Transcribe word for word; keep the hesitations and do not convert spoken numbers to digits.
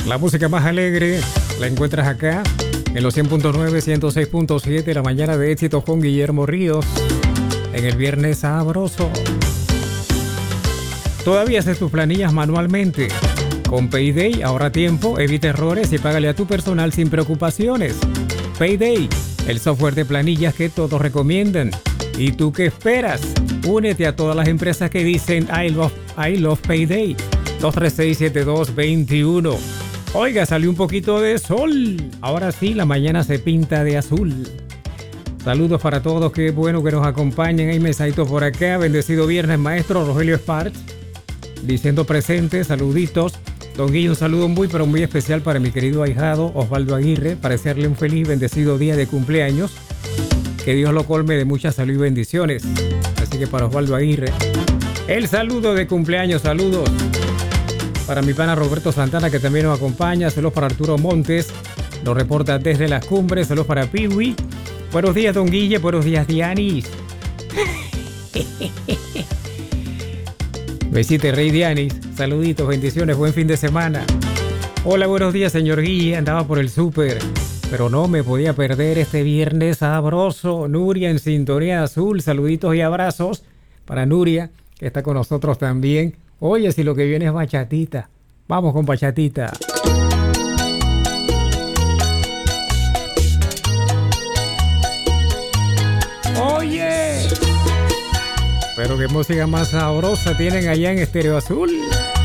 La música más alegre la encuentras acá en los cien punto nueve, ciento seis punto siete, la mañana de éxito con Guillermo Ríos, en el viernes sabroso. Todavía haces tus planillas manualmente. Con Payday ahorra tiempo, evita errores y págale a tu personal sin preocupaciones. Payday, el software de planillas que todos recomiendan. ¿Y tú qué esperas? Únete a todas las empresas que dicen I love, I love Payday. dos tres seis, siete dos dos uno. Oiga, salió un poquito de sol. Ahora sí, la mañana se pinta de azul. Saludos para todos, qué bueno que nos acompañen. Hay mensajitos por acá. Bendecido viernes, maestro Rogelio Sparks, diciendo presente, saluditos. Don Guillo, un saludo muy, pero muy especial para mi querido ahijado Osvaldo Aguirre, para desearle un feliz, bendecido día de cumpleaños. Que Dios lo colme de mucha salud y bendiciones. Así que para Osvaldo Aguirre, el saludo de cumpleaños, saludos. Para mi pana Roberto Santana, que también nos acompaña. Saludos para Arturo Montes, nos reporta desde las cumbres. Saludos para Piwi. Buenos días, don Guille. Buenos días, Dianis. Besite, Rey Dianis. Saluditos, bendiciones, buen fin de semana. Hola, buenos días, señor Guille. Andaba por el súper, pero no me podía perder este viernes sabroso. Nuria en sintonía azul. Saluditos y abrazos para Nuria, que está con nosotros también. Oye, si lo que viene es bachatita. Vamos con bachatita. Oye, pero qué música más sabrosa tienen allá en Estéreo Azul.